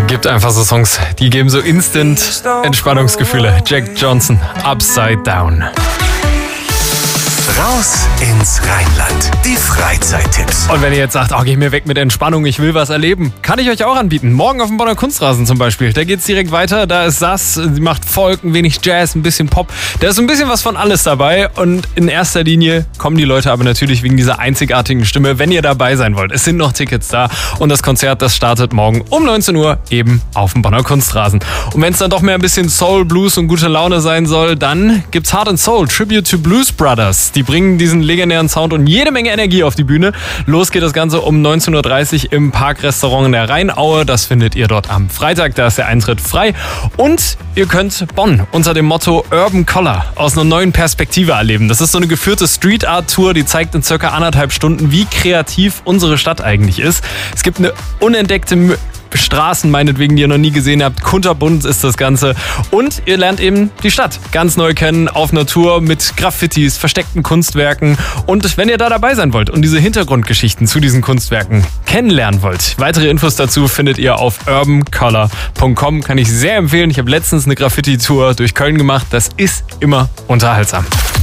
Gibt einfach so Songs, die geben so instant Entspannungsgefühle. Jack Johnson, Upside Down. Raus ins Rheinland. Die Freizeittipps. Und wenn ihr jetzt sagt, geh mir weg mit Entspannung, ich will was erleben, kann ich euch auch anbieten. Morgen auf dem Bonner Kunstrasen zum Beispiel. Da geht's direkt weiter. Da ist Sass, sie macht Folk, ein wenig Jazz, ein bisschen Pop. Da ist ein bisschen was von alles dabei. Und in erster Linie kommen die Leute aber natürlich wegen dieser einzigartigen Stimme, wenn ihr dabei sein wollt. Es sind noch Tickets da. Und das Konzert, das startet morgen um 19 Uhr eben auf dem Bonner Kunstrasen. Und wenn es dann doch mehr ein bisschen Soul, Blues und gute Laune sein soll, dann gibt's Heart and Soul, Tribute to Blues Brothers. Die bringen diesen legendären Sound und jede Menge Energie auf die Bühne. Los geht das Ganze um 19.30 Uhr im Parkrestaurant in der Rheinaue. Das findet ihr dort am Freitag, da ist der Eintritt frei. Und ihr könnt Bonn unter dem Motto Urban Color aus einer neuen Perspektive erleben. Das ist so eine geführte Street Art Tour, die zeigt in circa 1,5 Stunden, wie kreativ unsere Stadt eigentlich ist. Es gibt eine unentdeckte Straßen, meinetwegen, die ihr noch nie gesehen habt. Kunterbunt ist das Ganze. Und ihr lernt eben die Stadt ganz neu kennen, auf einer Tour mit Graffitis, versteckten Kunstwerken. Und wenn ihr da dabei sein wollt und diese Hintergrundgeschichten zu diesen Kunstwerken kennenlernen wollt, weitere Infos dazu findet ihr auf urbancolor.com. Kann ich sehr empfehlen. Ich habe letztens eine Graffiti-Tour durch Köln gemacht. Das ist immer unterhaltsam.